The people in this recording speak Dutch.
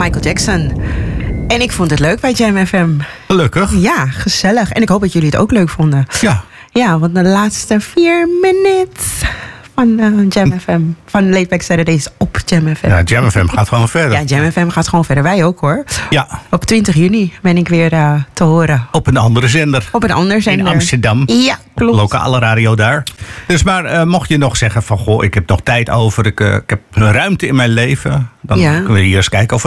Michael Jackson. En ik vond het leuk bij Jam FM. Gelukkig. Ja, gezellig. En ik hoop dat jullie het ook leuk vonden. Ja. Ja, want de laatste 4 minutes van Jam FM. Van Late Back Saturdays op Jam FM. Ja, Jam FM gaat gewoon verder. Ja, Jam FM gaat gewoon verder. Wij ook hoor. Ja. Op 20 juni ben ik weer te horen. Op een andere zender. Op een ander zender. In Amsterdam. Ja, klopt. Lokale radio daar. Dus maar mocht je nog zeggen van... Goh, ik heb nog tijd over. Ik heb ruimte in mijn leven. Dan kunnen we hier eens kijken of we